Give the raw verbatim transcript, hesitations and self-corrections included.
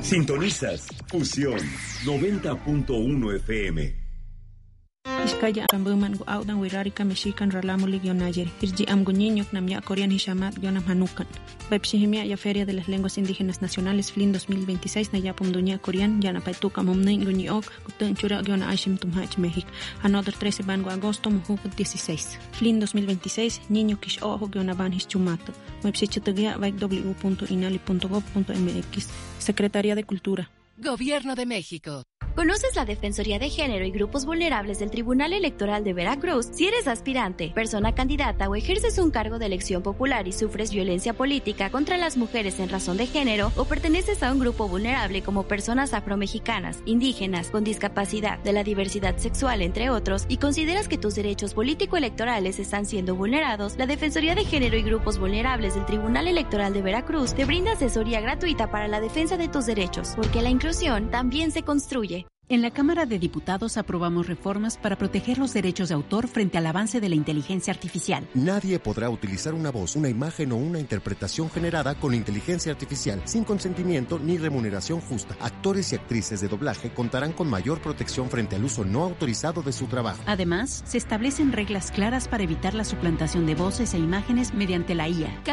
Sintonizas Fusión noventa punto uno F M. Iskaya ambuman go audan wirarika mexican ralamuli guionayer. Irji am guñiño namya corean hishamat guionam hanukan. Pepsihimia ya Feria de las Lenguas Indígenas Nacionales F L I N dos mil veintiséis na yapum duña corean yana paituka momnen guñiok guten chura guiona aishim tumhach México. Another trece bango agosto mujuk dieciséis. F L I N dos mil veintiséis niño kish ojo guiona ban hischumato. Website vaik w punto inali punto gov punto m x. Secretaría de Cultura. Gobierno de México. ¿Conoces la Defensoría de Género y Grupos Vulnerables del Tribunal Electoral de Veracruz? Si eres aspirante, persona candidata o ejerces un cargo de elección popular y sufres violencia política contra las mujeres en razón de género o perteneces a un grupo vulnerable como personas afromexicanas, indígenas, con discapacidad, de la diversidad sexual, entre otros, y consideras que tus derechos político-electorales están siendo vulnerados, la Defensoría de Género y Grupos Vulnerables del Tribunal Electoral de Veracruz te brinda asesoría gratuita para la defensa de tus derechos, porque la inclusión también se construye. En la Cámara de Diputados aprobamos reformas para proteger los derechos de autor frente al avance de la inteligencia artificial. Nadie podrá utilizar una voz, una imagen o una interpretación generada con inteligencia artificial sin consentimiento ni remuneración justa. Actores y actrices de doblaje contarán con mayor protección frente al uso no autorizado de su trabajo. Además, se establecen reglas claras para evitar la suplantación de voces e imágenes mediante la I A.